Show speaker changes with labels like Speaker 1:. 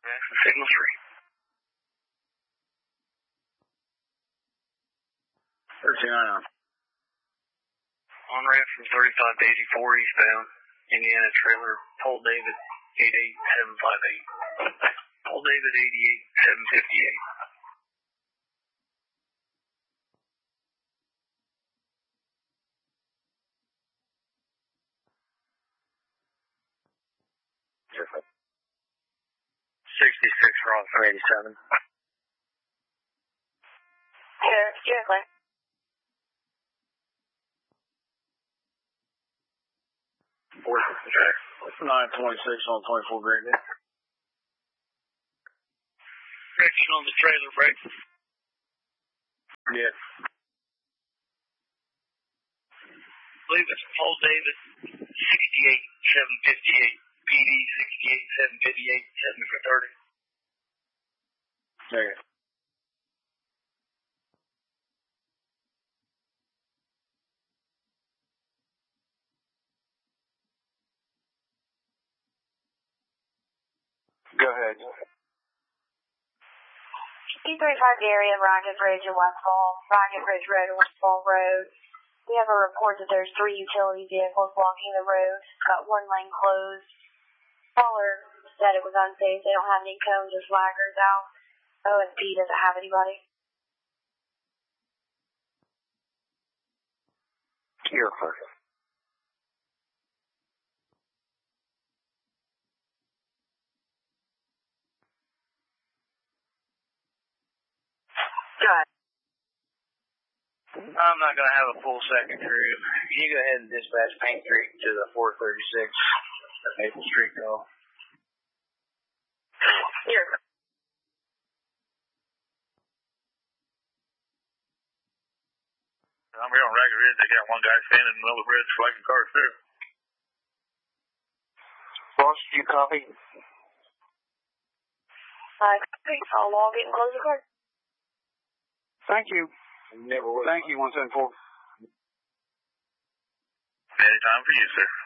Speaker 1: That's the signal 3.
Speaker 2: 1399.
Speaker 1: On ramp from 35 to 84 eastbound, Indiana trailer, Paul David, 88758. Paul David, 88758.
Speaker 2: Perfect.
Speaker 1: 66 wrong from 87.
Speaker 3: Sure, Claire.
Speaker 2: What's 926 on 24 Great Day?
Speaker 1: Correction on the trailer, break.
Speaker 2: Yeah.
Speaker 1: I believe it's Paul David, 68758. PD, 68758, 7 for 30.
Speaker 2: Okay. Go ahead.
Speaker 3: 235 area, Rocket Bridge and Westfall, Rocket Bridge Road and Westfall Road. We have a report that there's 3 utility vehicles blocking the road. Got 1 lane closed. Caller said it was unsafe. They don't have any cones or flaggers out. OSP doesn't have anybody.
Speaker 2: You're perfect.
Speaker 3: Go ahead.
Speaker 1: I'm not going to have a full second crew. You go ahead and dispatch Paint Creek to the 436 Maple Street call.
Speaker 3: Here.
Speaker 1: I'm here on Ragged Ridge. They got one guy standing in the middle of the bridge flagging cars through.
Speaker 2: Boss, did you copy?
Speaker 3: I'll log it and close the card.
Speaker 2: Thank you. Never will. Thank you, 174.
Speaker 1: Anytime for you, sir.